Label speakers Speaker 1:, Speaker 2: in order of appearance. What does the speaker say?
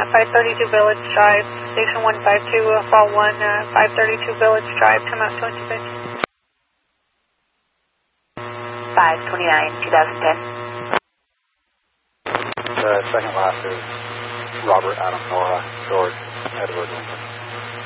Speaker 1: 532 Village Drive, Station 152, Fall 1, 532 Village Drive, come out to intervention.
Speaker 2: 529, 2010.
Speaker 3: The second last is Robert Adam Nora, George Edward Lincoln.